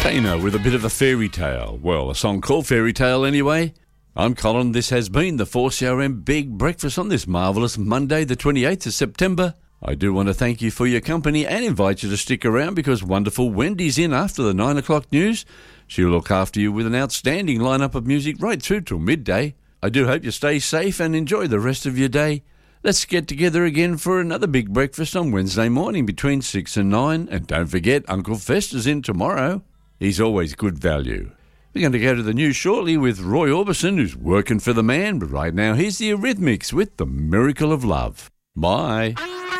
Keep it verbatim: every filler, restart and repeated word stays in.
Dana with a bit of a fairy tale. Well, a song called Fairy Tale anyway. I'm Colin. This has been the four C R M Big Breakfast on this marvellous Monday, the twenty-eighth of September. I do want to thank you for your company and invite you to stick around because wonderful Wendy's in after the nine o'clock news. She'll look after you with an outstanding lineup of music right through till midday. I do hope you stay safe and enjoy the rest of your day. Let's get together again for another big breakfast on Wednesday morning between six and nine. And don't forget, Uncle Fester's in tomorrow. He's always good value. We're going to go to the news shortly with Roy Orbison, who's working for the man. But right now, here's the Eurythmics with The Miracle of Love. Bye.